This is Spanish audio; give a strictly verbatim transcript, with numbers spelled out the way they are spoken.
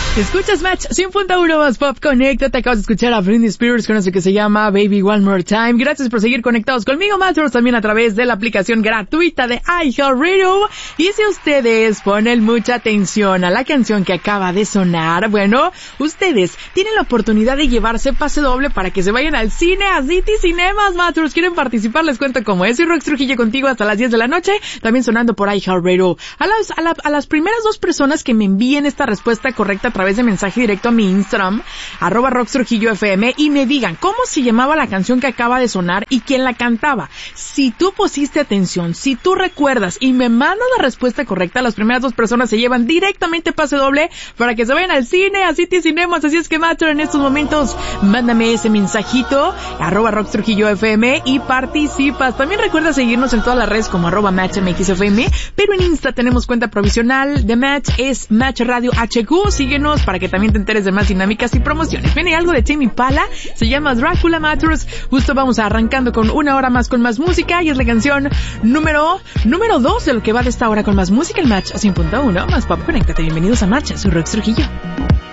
Escuchas Match cien punto uno más Pop Connecta. Te acabas de escuchar a Britney Spears con eso que se llama Baby One More Time. Gracias por seguir conectados conmigo, Matchers, también a través de la aplicación gratuita de iHeartRadio. Y si ustedes ponen mucha atención a la canción que acaba de sonar, bueno, ustedes tienen la oportunidad de llevarse pase doble para que se vayan al cine, a City Cinemas, Matchers. ¿Quieren participar? Les cuento cómo es. Soy Rox Trujillo contigo hasta las diez de la noche, también sonando por iHeartRadio. A las, a, la, a las primeras dos personas que me envíen esta respuesta correcta a través de mensaje directo a mi Instagram, arroba Rox Trujillo F M, y me digan cómo se llamaba la canción que acaba de sonar y quién la cantaba. Si tú pusiste atención, si tú recuerdas y me mandas la respuesta correcta, las primeras dos personas se llevan directamente pase doble para que se vayan al cine, a City Cinemas. Así es que, Macho, en estos momentos, mándame ese mensajito, arroba Rox Trujillo F M, y participas. También recuerda seguirnos en todas las redes como arroba Match M X F M, pero en Insta tenemos cuenta provisional de Match, es Match Radio H Q. Síguenos para que también te enteres de más dinámicas y promociones. Viene algo de Tame Impala, se llama Dracula Matters. Justo vamos arrancando con una hora más con más música, y es la canción número número dos de lo que va de esta hora con más música, el Match cien punto uno más Pop. Conéctate, bienvenidos a Match, soy Rox Trujillo.